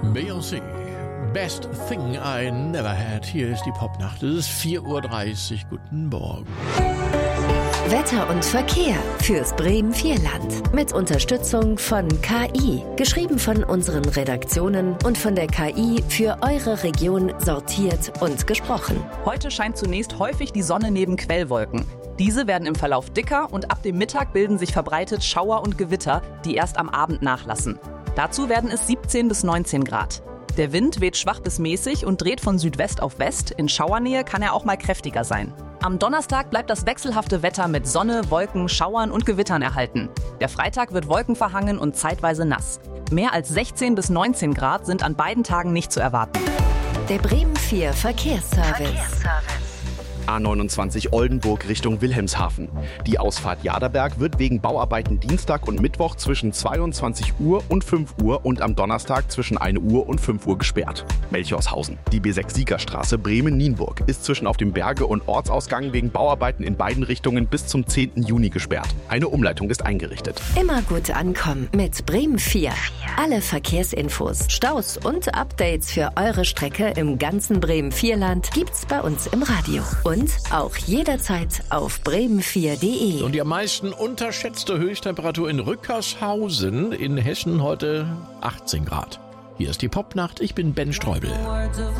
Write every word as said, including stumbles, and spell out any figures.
Beyoncé, Best Thing I Never Had. Hier ist die Popnacht. Es ist vier Uhr dreißig. Guten Morgen. Wetter und Verkehr fürs Bremen-Vierland. Mit Unterstützung von K I. Geschrieben von unseren Redaktionen und von der K I für eure Region sortiert und gesprochen. Heute scheint zunächst häufig die Sonne neben Quellwolken. Diese werden im Verlauf dicker und ab dem Mittag bilden sich verbreitet Schauer und Gewitter, die erst am Abend nachlassen. Dazu werden es siebzehn bis neunzehn Grad. Der Wind weht schwach bis mäßig und dreht von Südwest auf West. In Schauernähe kann er auch mal kräftiger sein. Am Donnerstag bleibt das wechselhafte Wetter mit Sonne, Wolken, Schauern und Gewittern erhalten. Der Freitag wird wolkenverhangen und zeitweise nass. Mehr als sechzehn bis neunzehn Grad sind an beiden Tagen nicht zu erwarten. Der Bremen vier Verkehrsservice. Verkehrsservice. A neunundzwanzig Oldenburg Richtung Wilhelmshaven. Die Ausfahrt Jaderberg wird wegen Bauarbeiten Dienstag und Mittwoch zwischen zweiundzwanzig Uhr und fünf Uhr und am Donnerstag zwischen ein Uhr und fünf Uhr gesperrt. Melchorshausen. Die B sechs Siegerstraße Bremen-Nienburg ist zwischen auf dem Berge- und Ortsausgang wegen Bauarbeiten in beiden Richtungen bis zum zehnten Juni gesperrt. Eine Umleitung ist eingerichtet. Immer gut ankommen mit Bremen vier. Alle Verkehrsinfos, Staus und Updates für eure Strecke im ganzen Bremen-Vierland gibt's bei uns im Radio. Und auch jederzeit auf bremen vier punkt de. Und die am meisten unterschätzte Höchsttemperatur in Rückershausen in Hessen heute achtzehn Grad. Hier ist die Popnacht. Ich bin Ben Streubel.